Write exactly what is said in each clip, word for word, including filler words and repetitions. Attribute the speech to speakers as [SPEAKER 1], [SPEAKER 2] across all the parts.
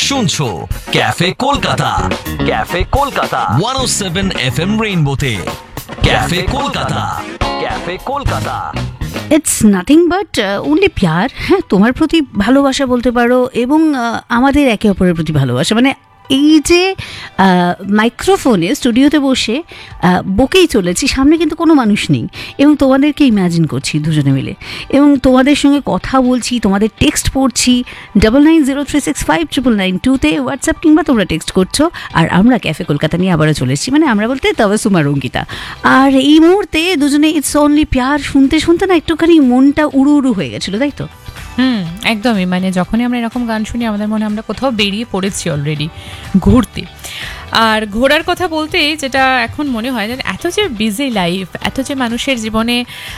[SPEAKER 1] শুনছো cafe Kolkata, cafe Kolkata একশো সাত F M রেইনবোতে। Cafe Kolkata, cafe Kolkata.
[SPEAKER 2] It's nothing but only প্যার। হ্যাঁ, তোমার প্রতি ভালোবাসা বলতে পারো, এবং আমাদের একে অপরের প্রতি ভালোবাসা। মানে এই যে মাইক্রোফোনে স্টুডিওতে বসে বকেই চলেছি, সামনে কিন্তু কোনো মানুষ নেই, এবং তোমাদেরকে ইম্যাজিন করছি দুজনে মিলে, এবং তোমাদের সঙ্গে কথা বলছি, তোমাদের টেক্সট পড়ছি double nine zero three six five triple nine টুতে হোয়াটসঅ্যাপ কিংবা তোমরা টেক্সট করছো, আর আমরা ক্যাফে কলকাতা নিয়ে আবারও চলে এসেছি। মানে আমরা বলতে তবে সুমার অঙ্কিতা। আর এই মুহূর্তে দুজনে ইটস অনলি প্যার শুনতে শুনতে না একটুখানি মনটা উড়ু উড়ু হয়ে গেছিলো, তাই তো?
[SPEAKER 3] হুম, একদমই। মানে যখনই আমরা এরকম গান শুনি আমাদের মনে আমরা কোথাও বেরিয়ে পড়েছি অলরেডি ঘুরতে। আর ঘোরার কথা বলতে যেটা এখন মনে হয় যে এত যে বিজি লাইফ, এত যে মানুষের জীবনে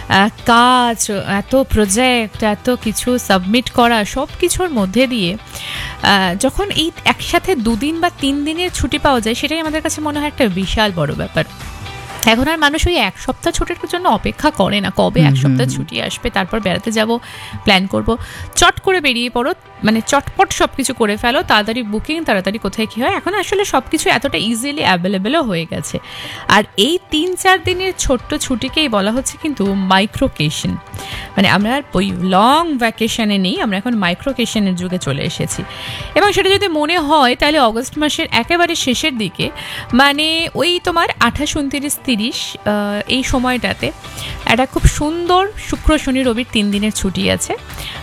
[SPEAKER 3] কাজ, এত প্রজেক্ট, এত কিছু সাবমিট করা, সব কিছুর মধ্যে দিয়ে যখন এই একসাথে দুদিন বা তিন দিনের ছুটি পাওয়া যায়, সেটাই আমাদের কাছে মনে হয় একটা বিশাল বড় ব্যাপার। এখন আর মানুষ ওই এক সপ্তাহ ছুটির জন্য অপেক্ষা করে না, কবে এক সপ্তাহ ছুটি আসবে তারপর বেড়াতে যাব, প্ল্যান করব। চট করে বেরিয়ে পড়ো, মানে চটপট সব কিছু করে ফেলো, তাড়াতাড়ি বুকিং, তাড়াতাড়ি কোথায় কী হয়। এখন আসলে সব কিছু এতটা ইজিলি অ্যাভেলেবেলও হয়ে গেছে। আর এই তিন চার দিনের ছোট্ট ছুটিকেই বলা হচ্ছে কিন্তু মাইক্রোকেশন। মানে আমরা ওই লং ভ্যাকেশনে নেই, আমরা এখন মাইক্রোকেশনের যুগে চলে এসেছি। এবং সেটা যদি মনে হয় তাহলে অগস্ট মাসের একেবারে শেষের দিকে, মানে ওই তোমার আঠাশ উনত্রিশ তিরিশ এই সময়টাতে একটা খুব সুন্দর শুক্র শনি রবির তিন দিনের ছুটি আছে।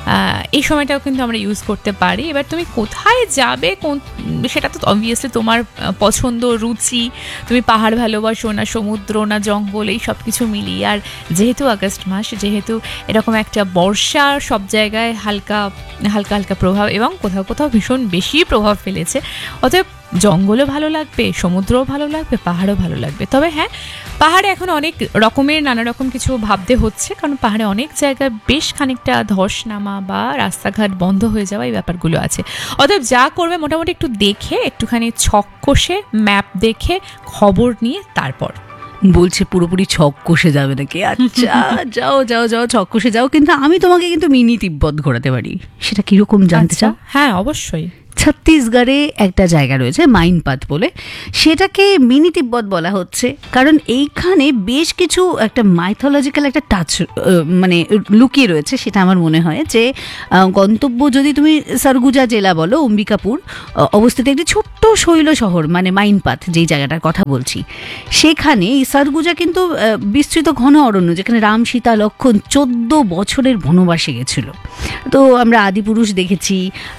[SPEAKER 3] এই সময়টাও কিন্তু আমরা ইউজ করতে পারি। এবার তুমি কোথায় যাবে কোন, সেটা তো অবভিয়াসলি তোমার পছন্দ, রুচি। তুমি পাহাড় ভালোবাসো না সমুদ্র না জঙ্গল, এই সব কিছু মিলিয়ে। আর যেহেতু আগস্ট মাস, যেহেতু এরকম একটা বর্ষা সব জায়গায় হালকা হালকা হালকা প্রভাব এবং কোথাও কোথাও ভীষণ বেশি প্রভাব ফেলেছে, অতএব জঙ্গলও ভালো লাগবে, সমুদ্রও ভালো লাগবে, পাহাড়ও ভালো লাগবে। তবে হ্যাঁ, পাহাড়ে এখন অনেক রকমের নানা রকম কিছু ভাবতে হচ্ছে, কারণ পাহাড়ে অনেক জায়গায় বেশ খানিকটা ধস নামা বা রাস্তাঘাট বন্ধ হয়ে যাওয়া এই ব্যাপারগুলো আছে। অতএব যা করবে মোটামুটি একটু দেখে, একটুখানি ছক কষে ম্যাপ দেখে খবর নিয়ে তারপর।
[SPEAKER 2] বলছে পুরোপুরি ছক কষে যাবে নাকি? আচ্ছা, যাও যাও যাও ছক কষে যাও, কিন্তু আমি তোমাকে কিন্তু মিনি তিব্বত ঘোরাতে পারি। সেটা কিরকম জানতে চাও?
[SPEAKER 3] হ্যাঁ, অবশ্যই।
[SPEAKER 2] ছত্তিশগড়ে একটা জায়গা রয়েছে মাইনপাত বলে, সেটাকে মিনি তিব্বত বলা হচ্ছে কারণ এইখানে বেশ কিছু একটা মাইথোলজিক্যাল একটা টাচ মানে লুকিয়ে রয়েছে। সেটা আমার মনে হয় যে গন্তব্য যদি তুমি সরগুজা জেলা বলো, অম্বিকাপুর অবস্থিত একটি ছোট্ট শৈল শহর, মানে মাইনপাত যেই জায়গাটার কথা বলছি, সেখানে এই সরগুজা কিন্তু বিস্তৃত ঘন অরণ্য, যেখানে রাম সীতা লক্ষণ চোদ্দ বছরের বনবাসে গেছিল। তো আমরা আদিপুরুষ দেখেছি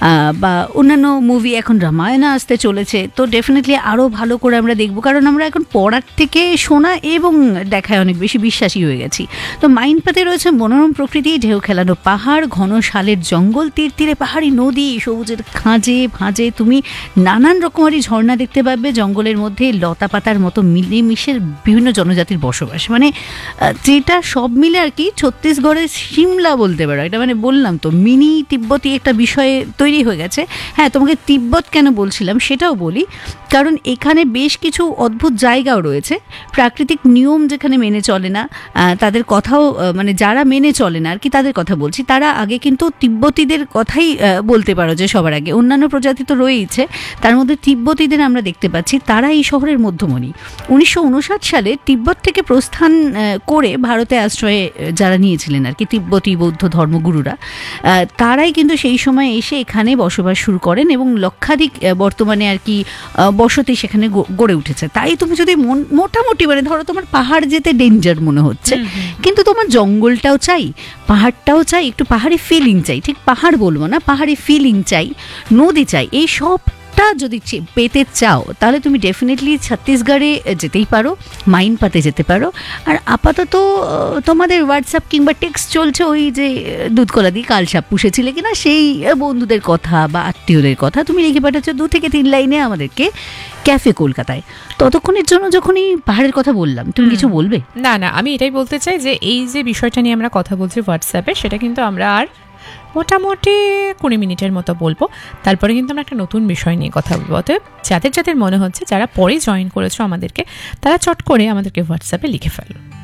[SPEAKER 2] বা অন্যান্য মুভি, এখন রামায়ণ আসতে চলেছে, তো ডেফিনেটলি আরও ভালো করে আমরা দেখবো, কারণ আমরা এখন পড়ার থেকে শোনা এবং দেখায় অনেক বেশি বিশ্বাসী হয়ে গেছি। তো মাইনপাতে রয়েছে মনোরম প্রকৃতি, ঢেউ খেলানো পাহাড়, ঘন শালের জঙ্গল, তীর তীরে পাহাড়ি নদী, সবুজের খাঁজে ভাঁজে তুমি নানান রকমারি ঝর্ণা দেখতে পাবে। জঙ্গলের মধ্যে লতা পাতার মতো মিলেমিশে বিভিন্ন জনজাতির বসবাস, মানে যেটা সব মিলে আর কি ছত্তিশগড়ের সিমলা বলতে পারো। এটা মানে বললাম তো মিনি তিব্বতী একটা বিষয়ে তৈরি হয়ে গেছে। হ্যাঁ, তোমাকে তিব্বত কেন বলছিলাম সেটাও বলি, কারণ এখানে বেশ কিছু অদ্ভুত জায়গাও রয়েছে, প্রাকৃতিক নিয়ম যেখানে মেনে চলে না, তাদের কথাও মানে যারা মেনে চলে না আর কি, তাদের কথা বলছি। তারা আগে কিন্তু তিব্বতীদের কথাই বলতে পারো যে সবার আগে। অন্যান্য প্রজাতি তো রয়েইছে, তার মধ্যে তিব্বতীদের আমরা দেখতে পাচ্ছি। তারা এই শহরের মধ্যমণি। উনিশশো উনষাট সালে তিব্বত থেকে প্রস্থান করে ভারতে আশ্রয়ে যারা নিয়েছিলেন আর কি, তিব্বতী বৌদ্ধ ধর্মগুরুরা, তারাই কিন্তু সেই সময় এসে এখানে বসবাস শুরু করেন এবং লক্ষাধিক বর্তমানে আর কি বসতি সেখানে গড়ে উঠেছে। তাই তুমি যদি মোটামুটি মানে ধরো তোমার পাহাড় যেতে ডেঞ্জার মনে হচ্ছে, কিন্তু তোমার জঙ্গলটাও চাই, পাহাড়টাও চাই, একটু পাহাড়ি ফিলিং চাই, ঠিক পাহাড় বলবো না, পাহাড়ি ফিলিং চাই, নদী চাই, এই সব যদি পেতে চাও তাহলে তুমি ডেফিনেটলি ছত্তিশগড়ে যেতেই পারো, মাইনপাতে যেতে পারো। আর আপাতত তোমাদের হোয়াটসঅ্যাপ কিংবা টেক্সট চলছে ওই যে দুধকলা দিয়ে কালসাপ পুষেছিলে কিনা সেই বন্ধুদের কথা বা আত্মীয়দের কথা তুমি লিখে পাঠাচ্ছ দু থেকে তিন লাইনে আমাদেরকে ক্যাফে কলকাতায়। ততক্ষণের জন্য যখনই পাহাড়ের কথা বললাম, তুমি কিছু বলবে?
[SPEAKER 3] না না, আমি এটাই বলতে চাই যে এই যে বিষয়টা নিয়ে আমরা কথা বলছি হোয়াটসঅ্যাপে, সেটা কিন্তু আমরা আর মোটামুটি কুড়ি মিনিটের মতো বলবো, তারপরে কিন্তু আমরা একটা নতুন বিষয় নিয়ে কথা বলবো। অতএব যাদের যাদের মনে হচ্ছে, যারা পরে জয়েন করেছো আমাদেরকে, তারা চট করে আমাদেরকে হোয়াটসঅ্যাপে লিখে ফেলো।